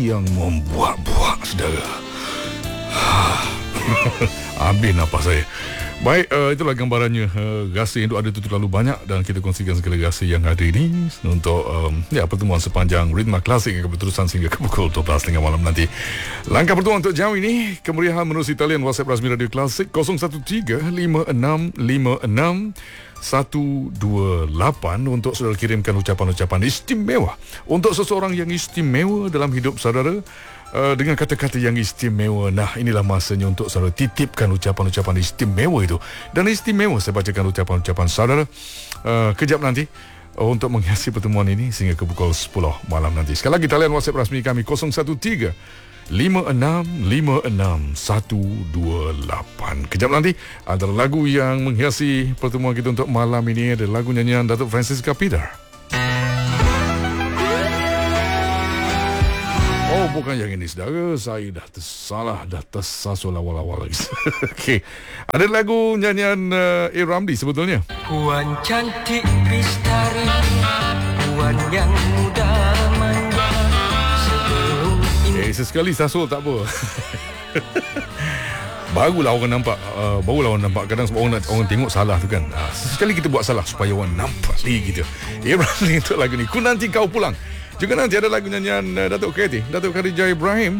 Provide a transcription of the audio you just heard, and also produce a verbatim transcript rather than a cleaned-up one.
yang membuak-buak, saudara. Habis nafas saya. Baik, uh, itulah gambarannya. uh, Rasa yang ada itu terlalu banyak, dan kita kongsikan segala rasa yang ada ini untuk um, ya, pertemuan sepanjang Ritma Klasik yang akan berterusan sehingga ke pukul dua belas tiga puluh malam nanti. Langkah pertemuan untuk jam ini, kemeriahan menerusi talian WhatsApp rasmi Radio Klasik kosong satu tiga lima enam lima enam satu dua lapan untuk saudara kirimkan ucapan-ucapan istimewa untuk seseorang yang istimewa dalam hidup saudara. Uh, dengan kata-kata yang istimewa. Nah, inilah masanya untuk saudara titipkan ucapan-ucapan istimewa itu. Dan istimewa saya bacakan ucapan-ucapan saudara uh, kejap nanti uh, untuk menghiasi pertemuan ini sehingga ke pukul sepuluh malam nanti. Sekali lagi talian WhatsApp rasmi kami kosong satu tiga lima enam lima enam satu dua lapan. Kejap nanti antara lagu yang menghiasi pertemuan kita untuk malam ini adalah lagu nyanyian Datuk Francisca Peter. Oh, bukan yang ini, saudara. Saya dah tersalah, dah tersasul awal-awal lagi. Okey. Ada lagu nyanyian uh, A. Ramli sebetulnya. Puan cantik bistari, puan yang muda manja. Sebelum ini Eh, sesekali sasul tak apa. Barulah orang nampak, uh, barulah orang nampak. Kadang sebab orang, orang tengok salah tu kan. Uh, sesekali kita buat salah supaya orang nampak lagi gitu. A. Ramli untuk lagu ni. Ku nanti kau pulang. Juga nanti ada lagu nyanyian uh, Datuk Khadijah Datuk Khadijah Ibrahim.